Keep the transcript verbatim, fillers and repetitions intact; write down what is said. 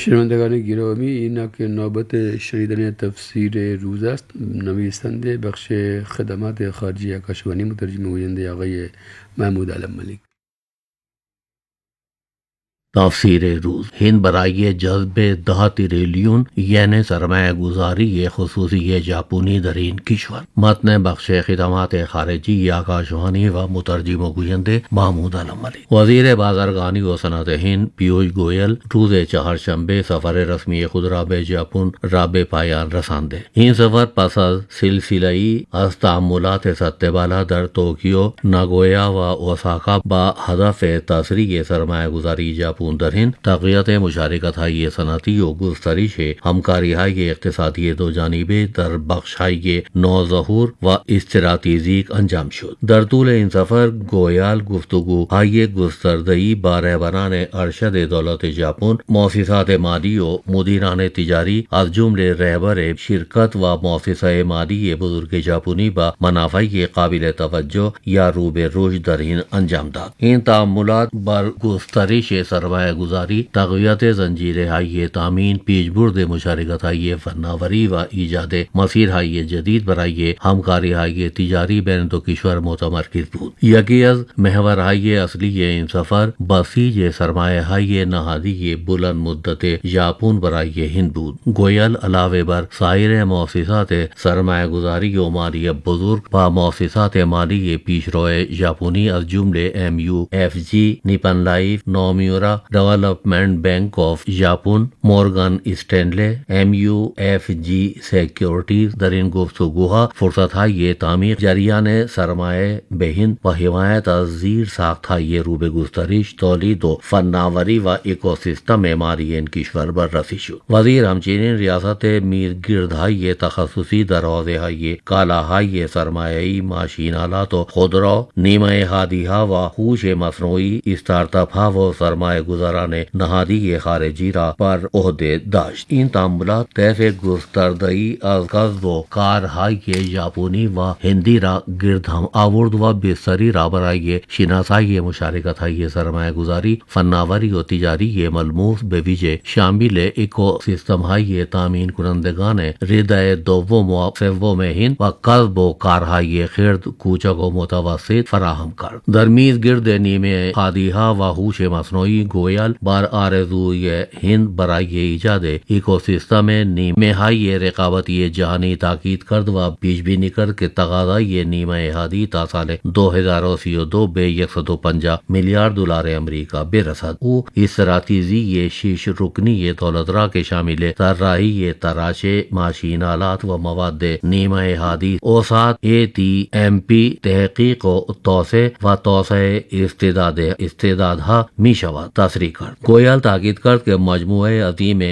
شنوندگان گرامی، اینک نوبت شنیدن تفسیر روز است. نویسنده بخش خدمات خارجی آکاشوانی، مترجم گوینده آقای محمود علم ملک. تفسیر روز. ہند برای جذب ده تریلیون ین سرمایہ گذاری خصوصی ژاپنی در این کشور. متن بخش خدمات خارجی آکاشوانی و مترجم گوینده محمود علم ملک. وزیر بازرگانی و صنعت هند پیوش گویل روز چهارشنبه سفر رسمی خود را به ژاپن را به پایان رسانده. این سفر پس از سلسله‌ای از تأملات سطح بالا در توکیو، ناگویا و اوساکا با هدف تسریع سرمایه گذاری ژاپن در هند، تقویت مشارکت‌های صنعتی و گسترش همکاری‌های اقتصادی دو جانبه در بخش‌های نوظهور و استراتژیک انجام شد. در طول این سفر گویال گفتگوهای گسترده‌ای با رهبران ارشد دولت ژاپن، مؤسسات مالی و مدیران تجاری از جمله رهبر شرکت و مؤسسه مالی بزرگ ژاپنی با منافع قابل توجه یا رو به رشد در هند انجام داد. این تأملات بر گسترش سرمایه گذاری، تقویت زنجیرهای تامین، پیشبرد مشارکت‌های فناوری و ایجاد مسیرهای جدید برای همکاری‌های تجاری بین دو کشور متمرکز بود. یکی از محورهای اصلی این سفر بسیج سرمایه‌های نهادی بلند مدت ژاپن برای هند بود. گویل علاوه بر سایر مؤسسات سرمایه گذاری و مالی بزرگ با مؤسسات مالی پیشرو ژاپنی از جمله ام you F G, نیپن life, نومیورا development bank of ژاپن، مورگان استینلے، M you F G securities there N گفتگوها فرصت‌های تعمیق، جریان سرمایه به هند و حمایت از زیر ساخت‌های رو به گسترش، تولید و فناوری و اکوسیستم مالی این کشور بررسی شد. وزیر همچنین ریاست میرگردهای تخصصی در حوزه‌های کالاهای سرمایه‌ای، ماشین آلات و خودرو، نیمه هادی‌ها و هوش مصنوعی، استارتاپ‌ها و سرمایه گذاران نهادی خارجی را بر عهده داشت. این تأملات طیف گسترده‌ای از کسب و کارهای ژاپنی و هندی را گرد هم آورد و بستری را برای شناسایی مشارکت‌های سرمایه گذاری، فناوری و تجاری ملموس به ویژه شامل اکوسیستم‌های تامین کنندگان رده دوم و سوم هند و کسب و کارهای خرد، کوچک و متوسط فراهم کرد. در میزگرد نیمه هادی‌ها و هوش مصنوعی، گویل بر آرزوی هند برای ایجاد اکوسیستم نیمه های رقابتی جهانی تاکید کرد و پیش بینی کرد که تقاضای نیمه هادی تا سال دو هزار و سی و دو به صد و پنجاه میلیارد دلار امریکا برسد. او استراتژی شش رکنی دولت را که شامل طراحی تراش، ماشین آلات و مواد نیمه هادی، اوساط، ای تی ایم پی، تحقیق و توسعه و توسعه استعداد استعدادها می شود تصریح کرد. گویل تاکید کرد که مجموعه عظیم